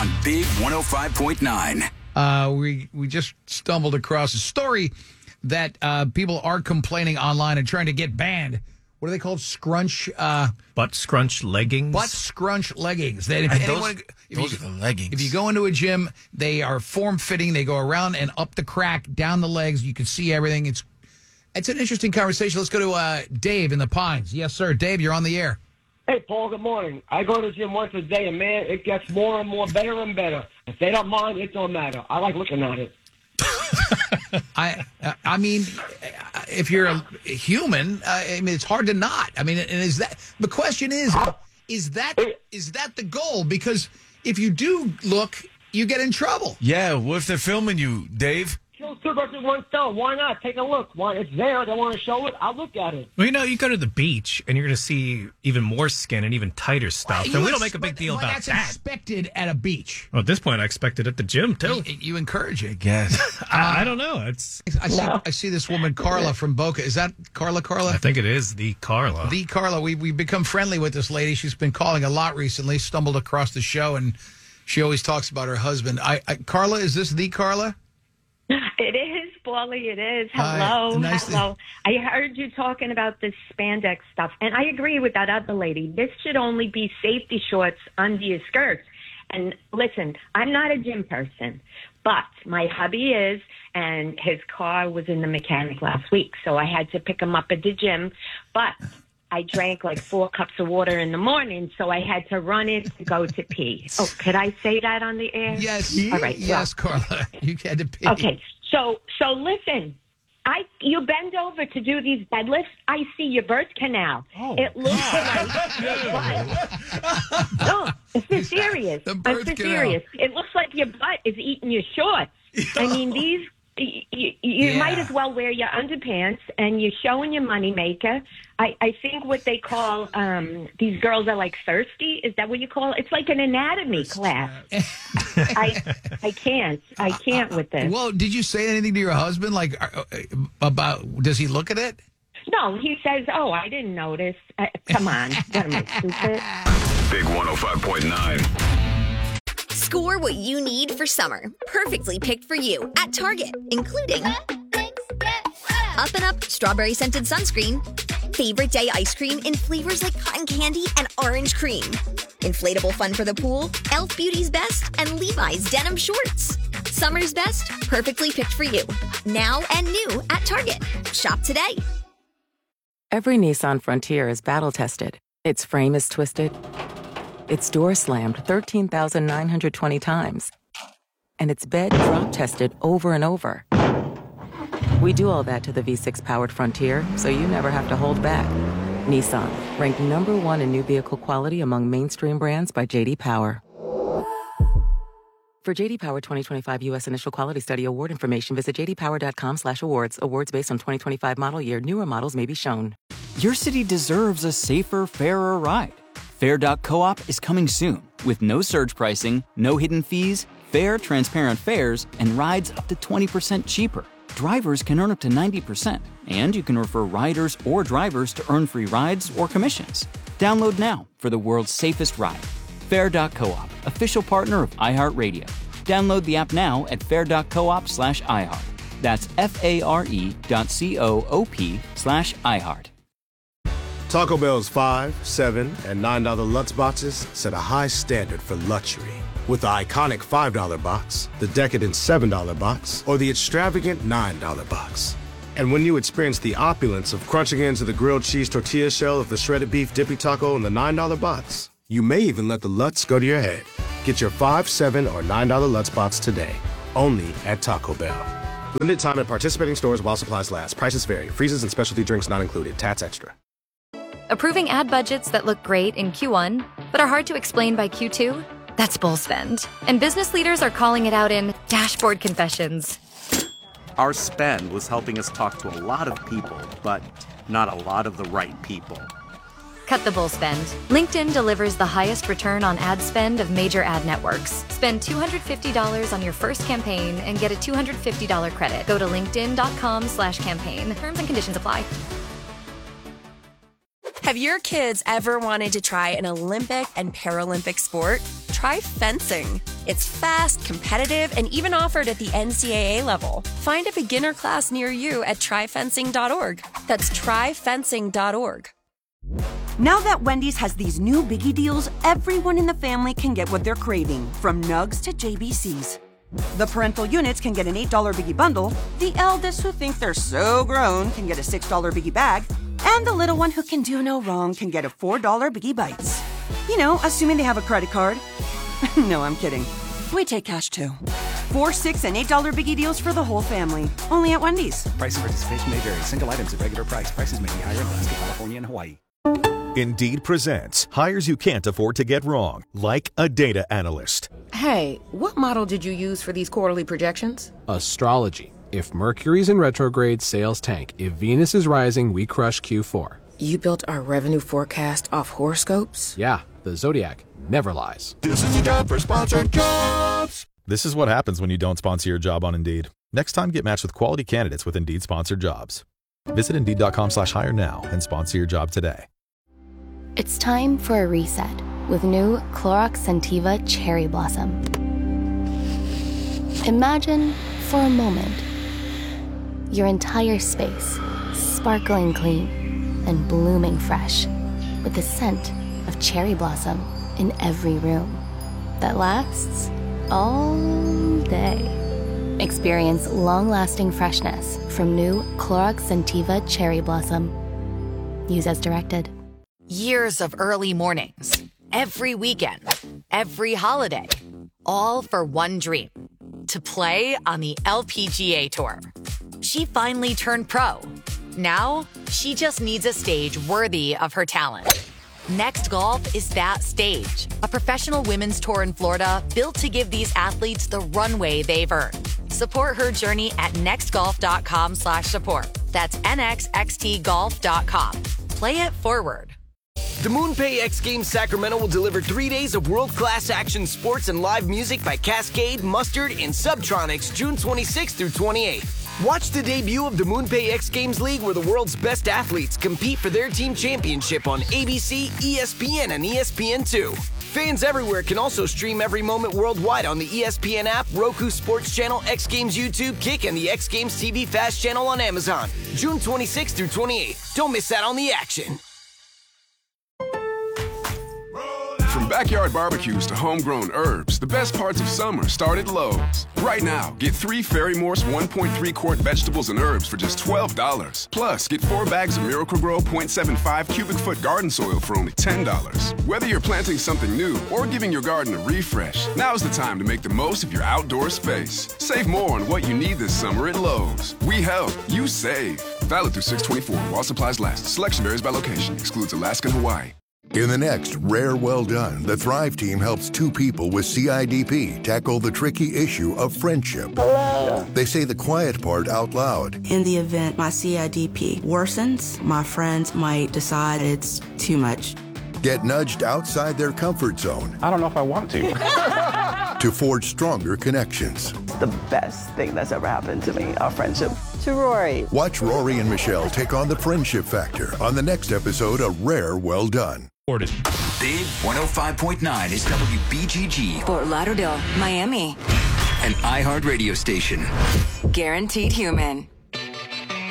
on Big 105.9. We just stumbled across a story that people are complaining online and trying to get banned. What are they called? Butt scrunch leggings. Butt scrunch leggings. That Those are the leggings. If you go into a gym, they are form-fitting. They go around and up the crack, down the legs. You can see everything. It's an interesting conversation. Let's go to Dave in the Pines. Yes, sir. Dave, you're on the air. Hey, Paul, good morning. I go to the gym once a day, and, man, it gets more and more better and better. If they don't mind, it don't matter. I like looking at it. I mean, if you're a human, it's hard to not. I mean, and is that the question? Is that the goal? Because if you do look, you get in trouble. Yeah, what if they're filming you, Dave? Kill two birds with one stone. Why not? Take a look. Why? It's there. They want to show it. I'll look at it. Well, you go to the beach and you're going to see even more skin and even tighter stuff. And we don't make a big deal about that's that. expected at a beach. Well, at this point, I expect it at the gym, too. You encourage it. Yes. I don't know. I see this woman, Carla, from Boca. Is that Carla? I think it is the Carla. The Carla. We've become friendly with this lady. She's been calling a lot recently, stumbled across the show, and she always talks about her husband. Carla, is this the Carla? It is, Paulie, it is. Hello. Hello. I heard you talking about this spandex stuff, and I agree with that other lady. This should only be safety shorts under your skirts. And listen, I'm not a gym person, but my hubby is, and his car was in the mechanic last week, so I had to pick him up at the gym. But I drank like 4 cups of water in the morning, so I had to run in to go to pee. Oh, could I say that on the air? Yes. All right. Yes, Carla. You had to pee. Okay. So listen. You bend over to do these deadlifts. I see your birth canal. Oh, it looks like your butt. No, I'm serious. I'm serious. It looks like your butt is eating your shorts. I mean, these. You might as well wear your underpants, and you're showing your moneymaker. I think what they call these girls are like thirsty. Is that what you call it? It's like an anatomy class. I can't with this. Well, did you say anything to your husband, like about? Does he look at it? No, he says, "Oh, I didn't notice." Come on, what am I, stupid? Big 105.9. Score what you need for summer. Perfectly picked for you at Target, including Up and Up strawberry scented sunscreen, favorite day ice cream in flavors like cotton candy and orange cream, inflatable fun for the pool, Elf Beauty's Best, and Levi's denim shorts. Summer's best, perfectly picked for you. Now and new at Target. Shop today. Every Nissan Frontier is battle-tested. Its frame is twisted. Its door slammed 13,920 times. And its bed drop-tested over and over. We do all that to the V6-powered Frontier, so you never have to hold back. Nissan, ranked #1 in new vehicle quality among mainstream brands by J.D. Power. For J.D. Power 2025 U.S. Initial Quality Study award information, visit jdpower.com/awards. Awards based on 2025 model year. Newer models may be shown. Your city deserves a safer, fairer ride. Fair.coop is coming soon with no surge pricing, no hidden fees, fair, transparent fares, and rides up to 20% cheaper. Drivers can earn up to 90%, and you can refer riders or drivers to earn free rides or commissions. Download now for the world's safest ride. Fair.coop, official partner of iHeartRadio. Download the app now at fair.coop/iHeart. That's FARE.coop/iHeart. Taco Bell's $5, $7, and $9 Lutz boxes set a high standard for luxury. With the iconic $5 box, the decadent $7 box, or the extravagant $9 box. And when you experience the opulence of crunching into the grilled cheese tortilla shell of the shredded beef dippy taco in the $9 box, you may even let the Lutz go to your head. Get your $5, $7, or $9 Lutz box today, only at Taco Bell. Limited time at participating stores while supplies last. Prices vary. Freezes and specialty drinks not included. Tats extra. Approving ad budgets that look great in Q1, but are hard to explain by Q2? That's bull spend. And business leaders are calling it out in dashboard confessions. Our spend was helping us talk to a lot of people, but not a lot of the right people. Cut the bull spend. LinkedIn delivers the highest return on ad spend of major ad networks. Spend $250 on your first campaign and get a $250 credit. Go to linkedin.com/campaign. Terms and conditions apply. Have your kids ever wanted to try an Olympic and Paralympic sport? try fencing. It's fast, competitive, and even offered at the NCAA level. Find a beginner class near you at tryfencing.org. That's tryfencing.org. Now that Wendy's has these new biggie deals, everyone in the family can get what they're craving, from nugs to JBCs. The parental units can get an $8 biggie bundle, the eldest who think they're so grown can get a $6 biggie bag, and the little one who can do no wrong can get a $4 biggie bites. You know, assuming they have a credit card. No, I'm kidding. We take cash too. $4, $6, and $8 biggie deals for the whole family. Only at Wendy's. Price and participation may vary. Single items at regular price. Prices may be higher in Alaska, California, and Hawaii. Indeed presents hires you can't afford to get wrong, like a data analyst. Hey, what model did you use for these quarterly projections? Astrology. If Mercury's in retrograde, sales tank. If Venus is rising, we crush Q4. You built our revenue forecast off horoscopes? Yeah, the Zodiac never lies. This is the job for sponsored jobs. This is what happens when you don't sponsor your job on Indeed. Next time, get matched with quality candidates with Indeed sponsored jobs. Visit Indeed.com/hire now and sponsor your job today. It's time for a reset with new Clorox Scentiva Cherry Blossom. Imagine, for a moment, your entire space sparkling clean and blooming fresh with the scent of cherry blossom in every room that lasts all day. Experience long-lasting freshness from new Clorox Scentiva Cherry Blossom. Use as directed. Years of early mornings, every weekend, every holiday, all for one dream, to play on the LPGA Tour. She finally turned pro. Now, she just needs a stage worthy of her talent. Next Golf is that stage, a professional women's tour in Florida built to give these athletes the runway they've earned. Support her journey at nextgolf.com/support. That's nxxtgolf.com. Play it forward. The MoonPay X Games Sacramento will deliver 3 days of world-class action sports and live music by Cascade, Mustard, and Subtronics June 26th through 28th. Watch the debut of the MoonPay X Games League, where the world's best athletes compete for their team championship on ABC, ESPN, and ESPN2. Fans everywhere can also stream every moment worldwide on the ESPN app, Roku Sports Channel, X Games YouTube, Kick, and the X Games TV Fast Channel on Amazon. June 26th through 28th. Don't miss out on the action. From backyard barbecues to homegrown herbs, the best parts of summer start at Lowe's. Right now, get 3 Ferry Morse 1.3 quart vegetables and herbs for just $12. Plus, get 4 bags of Miracle-Gro 0.75 cubic foot garden soil for only $10. Whether you're planting something new or giving your garden a refresh, now's the time to make the most of your outdoor space. Save more on what you need this summer at Lowe's. We help, you save. Valid through 6/24 while supplies last. Selection varies by location. Excludes Alaska and Hawaii. In the next Rare Well Done, the Thrive team helps 2 people with CIDP tackle the tricky issue of friendship. Hello. They say the quiet part out loud. In the event my CIDP worsens, my friends might decide it's too much. Get nudged outside their comfort zone. I don't know if I want to. To forge stronger connections. The best thing that's ever happened to me, our friendship. To Rory. Watch Rory and Michelle take on the friendship factor on the next episode of Rare Well Done. Big 105.9 is WBGG. Fort Lauderdale, Miami. An iHeart radio station. Guaranteed human.